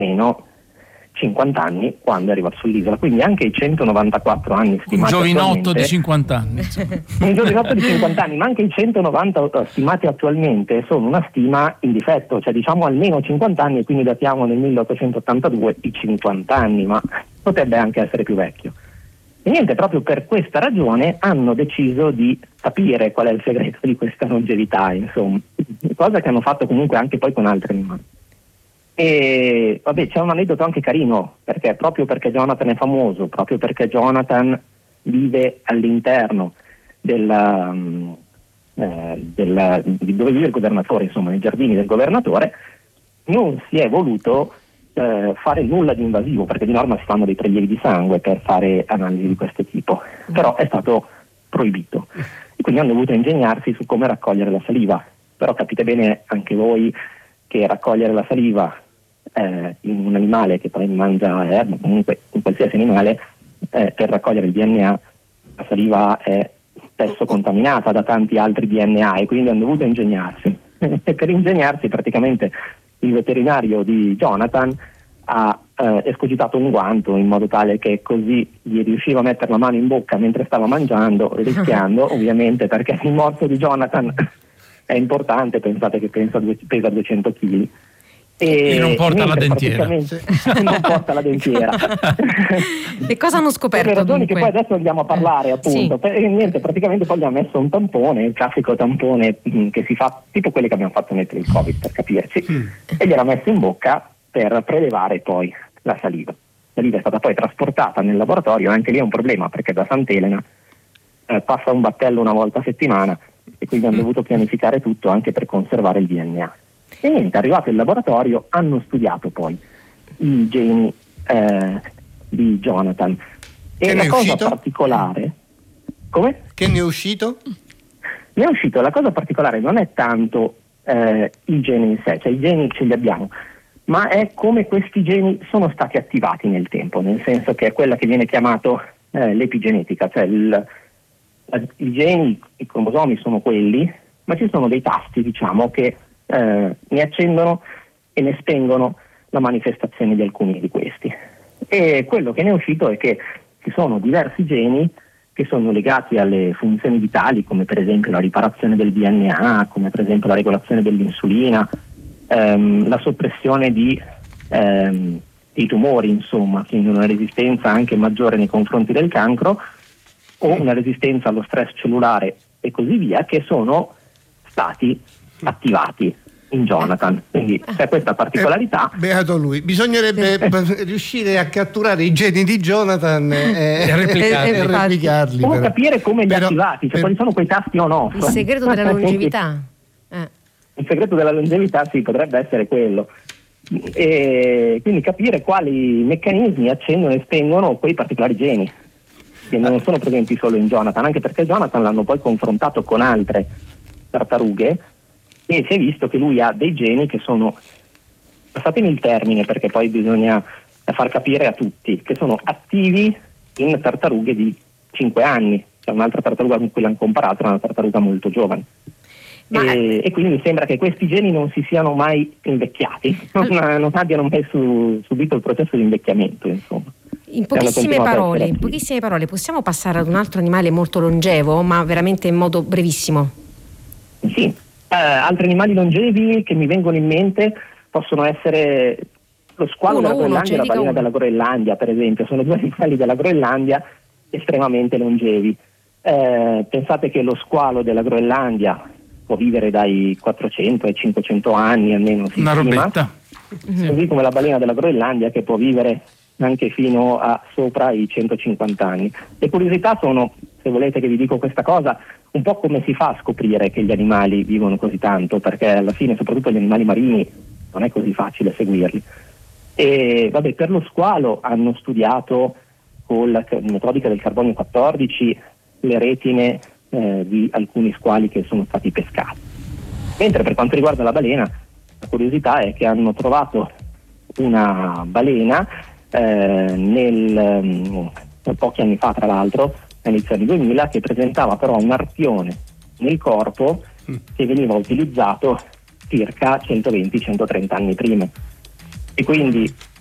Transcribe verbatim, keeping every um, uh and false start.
meno cinquanta anni quando è arrivato sull'isola, quindi anche i centonovantaquattro anni stimati, un giovinotto di cinquanta anni un giovinotto di cinquanta anni, ma anche i centonovanta stimati attualmente sono una stima in difetto, cioè diciamo almeno cinquanta anni, e quindi datiamo nel milleottocentottantadue i cinquanta anni, ma potrebbe anche essere più vecchio. E niente, proprio per questa ragione hanno deciso di capire qual è il segreto di questa longevità, insomma, cosa che hanno fatto comunque anche poi con altri animali. E vabbè, c'è un aneddoto anche carino, perché proprio perché Jonathan è famoso, proprio perché Jonathan vive all'interno della, um, eh, della, di dove vive il governatore, insomma nei giardini del governatore, non si è voluto eh, fare nulla di invasivo, perché di norma si fanno dei prelievi di sangue per fare analisi di questo tipo, però è stato proibito e quindi hanno dovuto ingegnarsi su come raccogliere la saliva. Però capite bene anche voi che raccogliere la saliva eh, in un animale che poi mangia erba, comunque in qualsiasi animale, eh, per raccogliere il D N A la saliva è spesso contaminata da tanti altri D N A, e quindi hanno dovuto ingegnarsi e per ingegnarsi praticamente il veterinario di Jonathan ha eh, escogitato un guanto in modo tale che così gli riusciva a mettere la mano in bocca mentre stava mangiando, rischiando ovviamente, perché il morso di Jonathan è importante, pensate che pensa, pesa duecento chili. E, e non porta la dentiera. Non porta la dentiera. E cosa hanno scoperto? Per le ragioni dunque? che poi adesso andiamo a parlare, eh, appunto. Sì. Per, e niente, praticamente poi gli ha messo un tampone, il classico tampone mh, che si fa, tipo quelli che abbiamo fatto mettere il Covid, per capirci, mm. e gliel'ha messo in bocca per prelevare poi la saliva. La saliva è stata poi trasportata nel laboratorio, anche lì è un problema, perché da Sant'Elena eh, passa un battello una volta a settimana, e quindi hanno dovuto pianificare tutto anche per conservare il D N A. E niente, arrivato il laboratorio hanno studiato poi i geni eh, di Jonathan. E che la ne è cosa uscito? particolare, come? Che ne è uscito? Ne è uscito, la cosa particolare non è tanto eh, i geni in sé, cioè i geni ce li abbiamo, ma è come questi geni sono stati attivati nel tempo, nel senso che è quella che viene chiamato eh, l'epigenetica, cioè il, i geni, i cromosomi sono quelli, ma ci sono dei tasti, diciamo, che eh, ne accendono e ne spengono la manifestazione di alcuni di questi. E quello che ne è uscito è che ci sono diversi geni che sono legati alle funzioni vitali, come per esempio la riparazione del D N A, come per esempio la regolazione dell'insulina, ehm, la soppressione di, ehm, di tumori, insomma, quindi una resistenza anche maggiore nei confronti del cancro, o una resistenza allo stress cellulare e così via, che sono stati attivati in Jonathan. Quindi c'è questa particolarità. Eh, beato lui, bisognerebbe riuscire a catturare i geni di Jonathan e, e replicarli, e replicarli o però. capire come li Però, attivati, cioè per... quali sono quei tasti on off. Il segreto della longevità. Eh. Il segreto della longevità sì, potrebbe essere quello. E quindi capire quali meccanismi accendono e spengono quei particolari geni, che non sono presenti solo in Jonathan, anche perché Jonathan l'hanno poi confrontato con altre tartarughe e si è visto che lui ha dei geni che sono, passatemi il termine perché poi bisogna far capire a tutti, che sono attivi in tartarughe di cinque anni. C'è un'altra tartaruga con cui l'hanno comparato, una tartaruga molto giovane. Ma... E, e quindi mi sembra che questi geni non si siano mai invecchiati, non, non abbiano mai su, subito il processo di invecchiamento, insomma. In pochissime parole, in pochissime parole possiamo passare ad un altro animale molto longevo, ma veramente in modo brevissimo. Sì, eh, altri animali longevi che mi vengono in mente possono essere lo squalo uno, della Groenlandia uno, e la balena uno. della Groenlandia, per esempio. Sono due animali della Groenlandia estremamente longevi. Eh, pensate che lo squalo della Groenlandia può vivere dai quattrocento ai cinquecento anni almeno, si una stima, robetta, così come la balena della Groenlandia che può vivere anche fino a sopra i centocinquanta anni. Le curiosità sono, se volete che vi dico questa cosa, un po' come si fa a scoprire che gli animali vivono così tanto, perché alla fine soprattutto gli animali marini non è così facile seguirli. E vabbè, per lo squalo hanno studiato con la metodica del carbonio quattordici le retine eh, di alcuni squali che sono stati pescati. Mentre per quanto riguarda la balena, la curiosità è che hanno trovato una balena eh, nel, um, pochi anni fa, tra l'altro, all'inizio anni duemila, che presentava però un arpione nel corpo che veniva utilizzato circa centoventi centotrenta anni prima. e quindi